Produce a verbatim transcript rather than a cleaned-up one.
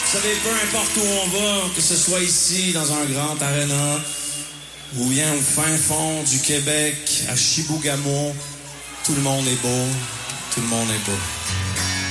Vous savez, peu importe où on va, que ce soit ici, dans un grand aréna, ou bien au fin fond du Québec, à Chibougamau, tout le monde est beau, tout le monde est beau.